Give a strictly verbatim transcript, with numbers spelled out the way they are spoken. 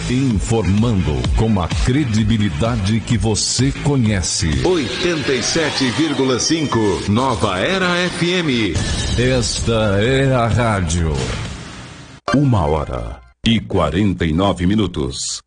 Informando com a credibilidade que você conhece. oitenta e sete vírgula cinco Nova Era F M. Esta é a rádio. Uma hora e quarenta e nove minutos.